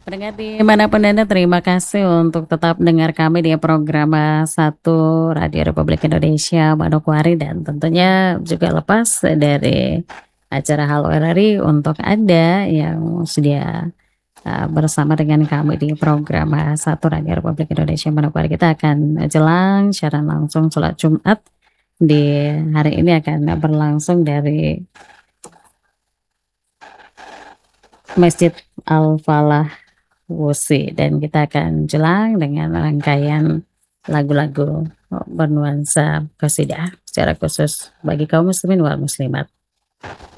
Pendengar dimanapun Anda, terima kasih untuk tetap dengar kami di program Satu Radio Republik Indonesia Manokwari dan tentunya juga lepas dari acara Halo RRI untuk Anda yang sedia bersama dengan kami di program Satu Radio Republik Indonesia Manokwari. Kita akan jelang siaran langsung sholat Jumat di hari ini akan berlangsung dari Masjid Al-Falah Wusi dan kita akan jelang dengan rangkaian lagu-lagu bernuansa qasidah secara khusus bagi kaum muslimin wal muslimat.